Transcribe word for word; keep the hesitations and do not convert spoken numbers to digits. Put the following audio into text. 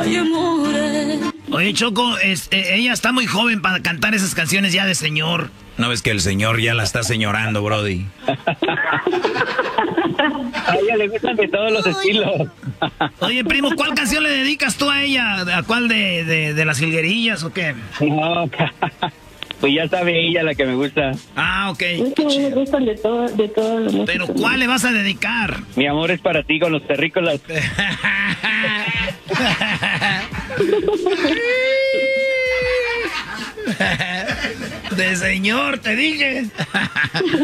Ay, amore. Oye, Choco, es, eh, ella está muy joven para cantar esas canciones ya de señor. ¿No ves que el señor ya la está señorando, brody? A ella le gustan de todos los estilos. Oye, primo, ¿cuál canción le dedicas tú a ella? ¿A cuál de, de, de las jilguerillas o qué? No, pues ya sabe ella la que me gusta. Ah, ok. Es que me gustan de todo, de todo lo música. Pero ¿cuál le vas a dedicar? Mi amor es para ti con los terrícolas. De señor, te dije.